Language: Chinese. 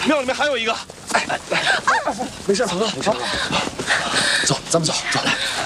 庙里面还有一个。哎，没事，走哥，没事。走，咱们走，走来。